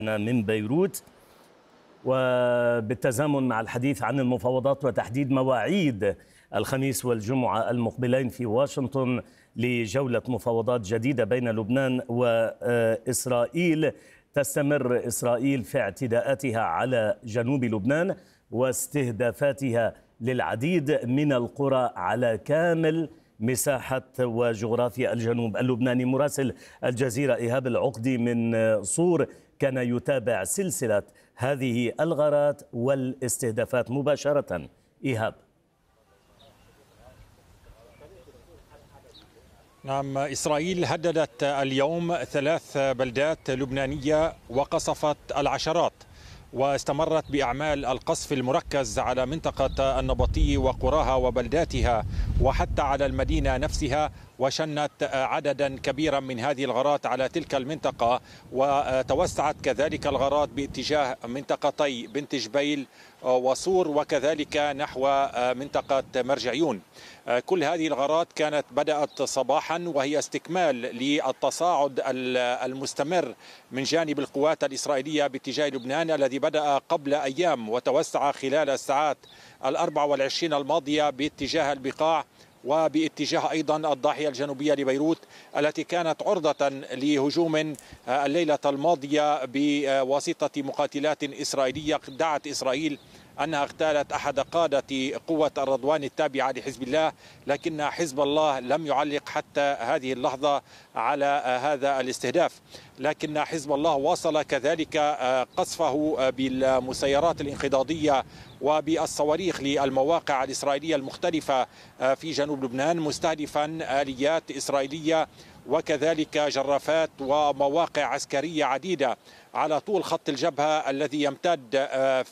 من بيروت، وبالتزامن مع الحديث عن المفاوضات وتحديد مواعيد الخميس والجمعة المقبلين في واشنطن لجولة مفاوضات جديدة بين لبنان وإسرائيل. تستمر إسرائيل في اعتداءاتها على جنوب لبنان واستهدافاتها للعديد من القرى على كامل مساحة وجغرافيا الجنوب اللبناني. مراسل الجزيرة إيهاب العقدي من صور كان يتابع سلسلة هذه الغارات والاستهدافات مباشرة. إيهاب. نعم، إسرائيل هددت اليوم 3 بلدات لبنانية وقصفت العشرات، واستمرت بأعمال القصف المركز على منطقة النبطي وقراها وبلداتها وحتى على المدينة نفسها، وشنت عددا كبيرا من هذه الغارات على تلك المنطقة، وتوسعت كذلك الغارات باتجاه منطقتي بنت جبيل وصور وكذلك نحو منطقة مرجعيون. كل هذه الغارات كانت بدأت صباحا وهي استكمال للتصاعد المستمر من جانب القوات الإسرائيلية باتجاه لبنان الذي بدأ قبل أيام وتوسع خلال الساعات 24 الماضية باتجاه البقاع وباتجاه أيضا الضاحية الجنوبية لبيروت التي كانت عرضة لهجوم الليلة الماضية بواسطة مقاتلات إسرائيلية. دعت إسرائيل أنها اغتالت أحد قادة قوة الرضوان التابعة لحزب الله، لكن حزب الله لم يعلق حتى هذه اللحظة على هذا الاستهداف. لكن حزب الله واصل كذلك قصفه بالمسيرات الانقضاضية وبالصواريخ للمواقع الإسرائيلية المختلفة في جنوب لبنان، مستهدفا آليات إسرائيلية وكذلك جرافات ومواقع عسكرية عديدة على طول خط الجبهة الذي يمتد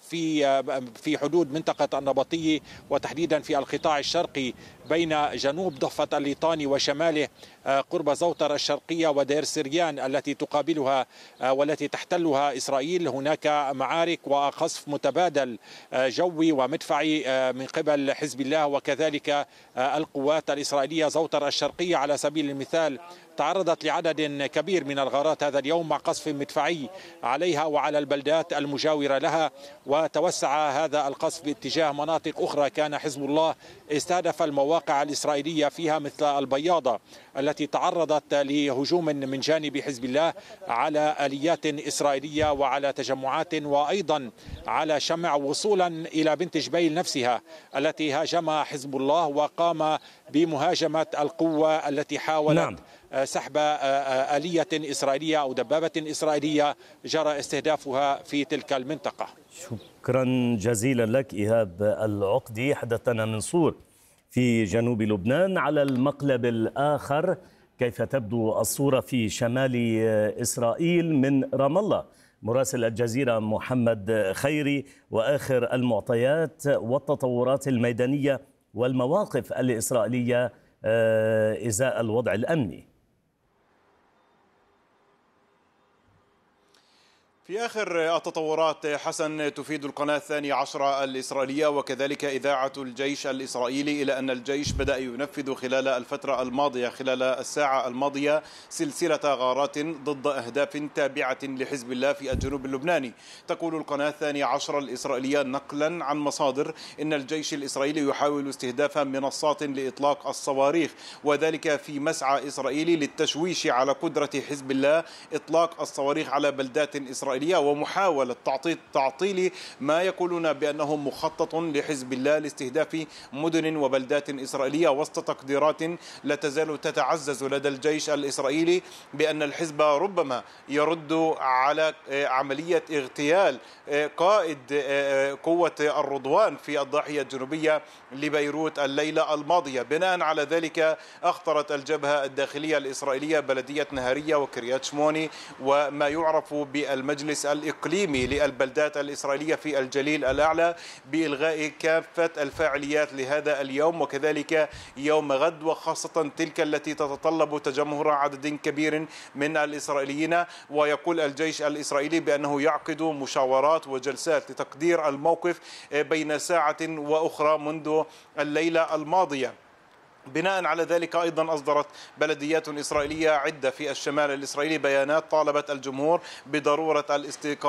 في حدود منطقة النبطي وتحديدا في القطاع الشرقي بين جنوب ضفة الليطاني وشماله قرب زوطر الشرقية ودير سريان التي تقابلها والتي تحتلها إسرائيل. هناك معارك وقصف متبادل جوي ومدفعي من قبل حزب الله وكذلك القوات الإسرائيلية. زوطر الشرقية على سبيل المثال تعرضت لعدد كبير من الغارات هذا اليوم مع قصف مدفعي عليها وعلى البلدات المجاورة لها، وتوسع هذا القصف باتجاه مناطق أخرى كان حزب الله استهدف المواقع الإسرائيلية فيها، مثل البياضة التي تعرضت لهجوم من جانب حزب الله على آليات إسرائيلية وعلى تجمعات وأيضا على شمع، وصولا إلى بنت جبيل نفسها التي هاجمها حزب الله وقام بمهاجمة القوة التي حاولت سحب آلية إسرائيلية أو دبابة إسرائيلية جرى استهدافها في تلك المنطقة. شكرا جزيلا لك إيهاب العقدي. حدثنا من صور في جنوب لبنان. على المقلب الآخر، كيف تبدو الصورة في شمال إسرائيل من رام الله؟ مراسل الجزيرة محمد خيري، وآخر المعطيات والتطورات الميدانية والمواقف الإسرائيلية إزاء الوضع الأمني. في آخر التطورات حسن، تفيد القناة 12 الإسرائيلية وكذلك إذاعة الجيش الإسرائيلي إلى أن الجيش بدأ ينفذ خلال الفترة الماضية خلال الساعة الماضية سلسلة غارات ضد أهداف تابعة لحزب الله في الجنوب اللبناني. تقول القناة 12 الإسرائيلية نقلا عن مصادر إن الجيش الإسرائيلي يحاول استهداف منصات لإطلاق الصواريخ، وذلك في مسعى إسرائيلي للتشويش على قدرة حزب الله إطلاق الصواريخ على بلدات إسرائيلية ومحاولة تعطيل ما يقولون بأنه مخطط لحزب الله لاستهداف مدن وبلدات إسرائيلية، وسط تقديرات لا تزال تتعزز لدى الجيش الإسرائيلي بأن الحزب ربما يرد على عملية اغتيال قائد قوة الرضوان في الضاحية الجنوبية لبيروت الليلة الماضية. بناء على ذلك أخطرت الجبهة الداخلية الإسرائيلية بلدية نهارية وكريات شموني وما يعرف بالمجلس الإقليمي للبلدات الإسرائيلية في الجليل الأعلى بإلغاء كافة الفاعليات لهذا اليوم وكذلك يوم غد، وخاصة تلك التي تتطلب تجمهر عدد كبير من الإسرائيليين. ويقول الجيش الإسرائيلي بأنه يعقد مشاورات وجلسات لتقدير الموقف بين ساعة وأخرى منذ الليلة الماضية. بناء على ذلك أيضا أصدرت بلديات إسرائيلية عدة في الشمال الإسرائيلي بيانات طالبت الجمهور بضرورة الاستيقاظ